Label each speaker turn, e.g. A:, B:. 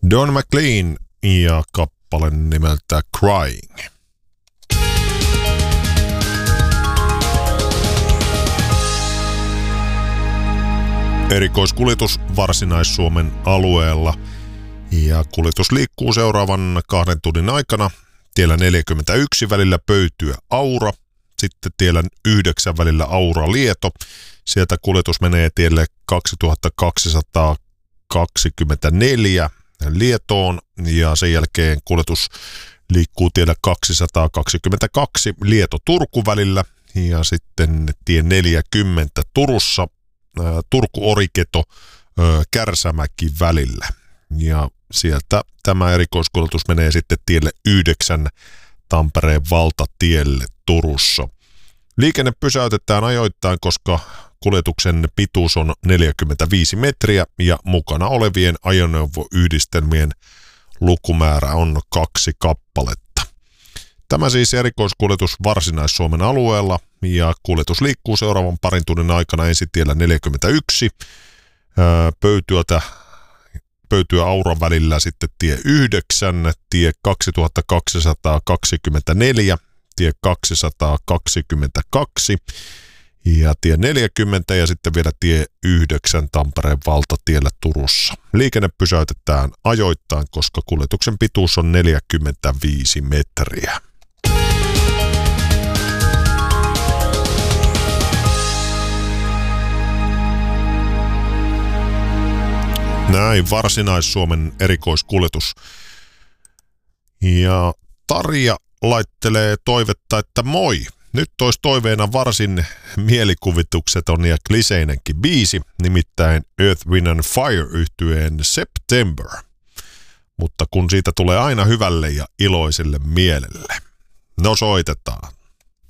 A: Don McLean ja kappale nimeltä Crying. Erikoiskuljetus Varsinais-Suomen alueella ja kuljetus liikkuu seuraavan 2 tunnin aikana tiellä 41 välillä Pöytyä-Aura, sitten tiellä 9 välillä Aura-Lieto. Sieltä kuljetus menee tielle 2224 Lietoon ja sen jälkeen kuljetus liikkuu tiellä 222 Lieto-Turku välillä ja sitten tie 40 Turussa Turku-Oriketo Kärsämäki välillä. Ja sieltä tämä erikoiskuljetus menee sitten tielle 9 Tampereen valtatielle Turussa. Liikenne pysäytetään ajoittain, koska kuljetuksen pituus on 45 metriä ja mukana olevien ajoneuvoyhdistelmien lukumäärä on 2 kappaletta. Tämä siis erikoiskuljetus Varsinais-Suomen alueella ja kuljetus liikkuu seuraavan 2 tunnin aikana ensin tiellä 41 Pöytyä-Auran välillä, sitten tie 9, tie 2224, tie 222 ja tie 40 ja sitten vielä tie 9 Tampereen valtatiellä Turussa. Liikenne pysäytetään ajoittain, koska kuljetuksen pituus on 45 metriä. Näin Varsinais-Suomen erikoiskuljetus. Ja Tarja laittelee toivetta, että moi. Nyt olisi toiveena varsin mielikuvitukseton ja kliseinenkin biisi, nimittäin Earth, Wind and Fire -yhtyeen September. Mutta kun siitä tulee aina hyvälle ja iloiselle mielelle. No soitetaan.